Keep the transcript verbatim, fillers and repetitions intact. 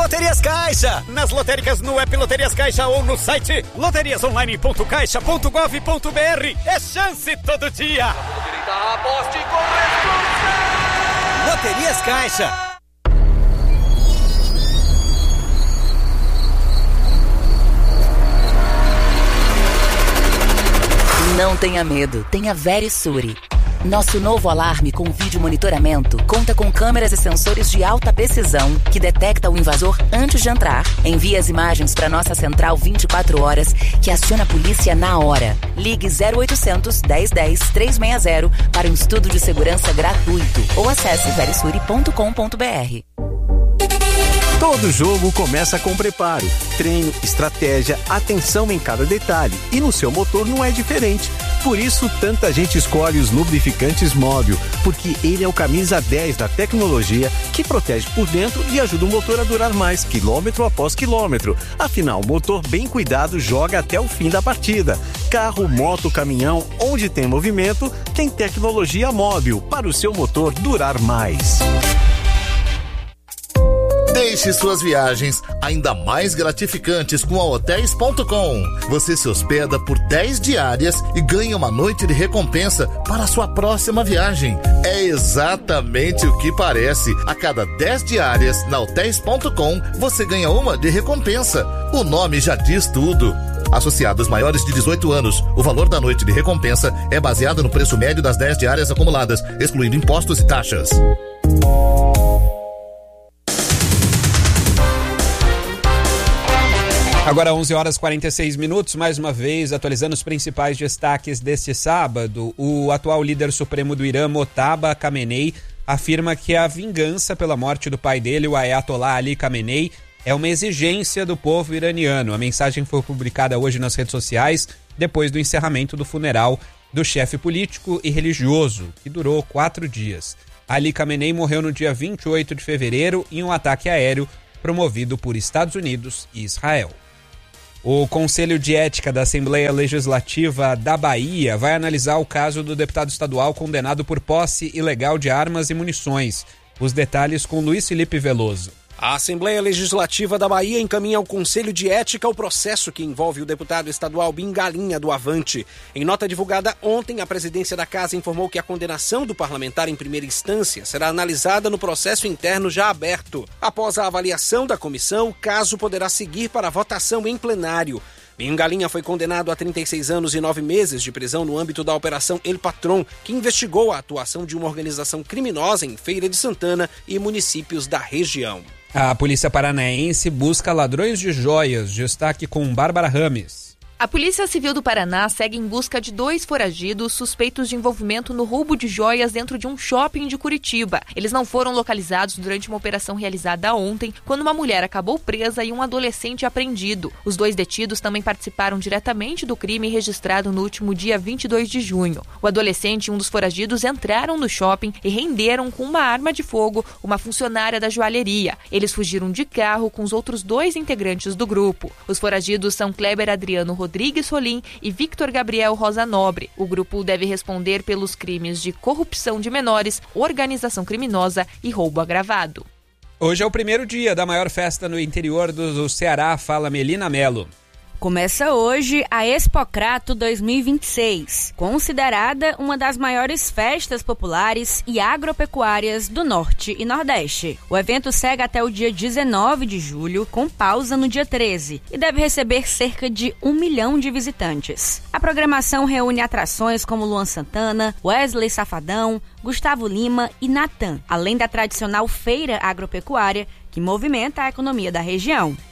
Loterias Caixa. Nas lotéricas, no app Loterias Caixa ou no site loterias online ponto caixa ponto gov ponto br. É chance todo dia. Aposte com Loterias Caixa. Não tenha medo, tenha Verisure. Nosso novo alarme com vídeo monitoramento conta com câmeras e sensores de alta precisão que detecta o invasor antes de entrar. Envia as imagens para nossa central vinte e quatro horas, que aciona a polícia na hora. Ligue zero oitocentos, dez dez, trezentos e sessenta para um estudo de segurança gratuito ou acesse verisure ponto com ponto br. Todo jogo começa com preparo, treino, estratégia, atenção em cada detalhe. E no seu motor não é diferente. Por isso, tanta gente escolhe os lubrificantes Móbil, porque ele é o camisa dez da tecnologia que protege por dentro e ajuda o motor a durar mais, quilômetro após quilômetro. Afinal, motor bem cuidado joga até o fim da partida. Carro, moto, caminhão, onde tem movimento, tem tecnologia Móbil para o seu motor durar mais. Deixe suas viagens ainda mais gratificantes com a hotéis ponto com. Você se hospeda por dez diárias e ganha uma noite de recompensa para a sua próxima viagem. É exatamente o que parece. A cada dez diárias na hotéis ponto com, você ganha uma de recompensa. O nome já diz tudo. Associados maiores de dezoito anos, o valor da noite de recompensa é baseado no preço médio das dez diárias acumuladas, excluindo impostos e taxas. Agora onze horas e quarenta e seis minutos, mais uma vez atualizando os principais destaques deste sábado. O atual líder supremo do Irã, Mojtaba Khamenei, afirma que a vingança pela morte do pai dele, o Ayatollah Ali Khamenei, é uma exigência do povo iraniano. A mensagem foi publicada hoje nas redes sociais, depois do encerramento do funeral do chefe político e religioso, que durou quatro dias. Ali Khamenei morreu no dia vinte e oito de fevereiro em um ataque aéreo promovido por Estados Unidos e Israel. O Conselho de Ética da Assembleia Legislativa da Bahia vai analisar o caso do deputado estadual condenado por posse ilegal de armas e munições. Os detalhes com Luiz Felipe Veloso. A Assembleia Legislativa da Bahia encaminha ao Conselho de Ética o processo que envolve o deputado estadual Bingalinha do Avante. Em nota divulgada ontem, a presidência da Casa informou que a condenação do parlamentar em primeira instância será analisada no processo interno já aberto. Após a avaliação da comissão, o caso poderá seguir para votação em plenário. Bingalinha foi condenado a trinta e seis anos e nove meses de prisão no âmbito da Operação El Patrón, que investigou a atuação de uma organização criminosa em Feira de Santana e municípios da região. A polícia paranaense busca ladrões de joias. Destaque com Bárbara Rames. A Polícia Civil do Paraná segue em busca de dois foragidos suspeitos de envolvimento no roubo de joias dentro de um shopping de Curitiba. Eles não foram localizados durante uma operação realizada ontem, quando uma mulher acabou presa e um adolescente apreendido. Os dois detidos também participaram diretamente do crime registrado no último dia vinte e dois de junho. O adolescente e um dos foragidos entraram no shopping e renderam com uma arma de fogo uma funcionária da joalheria. Eles fugiram de carro com os outros dois integrantes do grupo. Os foragidos são Kleber Adriano Rodrigues Rodrigues Rolim e Victor Gabriel Rosa Nobre. O grupo deve responder pelos crimes de corrupção de menores, organização criminosa e roubo agravado. Hoje é o primeiro dia da maior festa no interior do Ceará, fala Melina Mello. Começa hoje a Expocrato dois mil e vinte e seis, considerada uma das maiores festas populares e agropecuárias do Norte e Nordeste. O evento segue até o dia dezenove de julho, com pausa no dia treze, e deve receber cerca de um milhão de visitantes. A programação reúne atrações como Luan Santana, Wesley Safadão, Gustavo Lima e Natan, além da tradicional feira agropecuária, que movimenta a economia da região.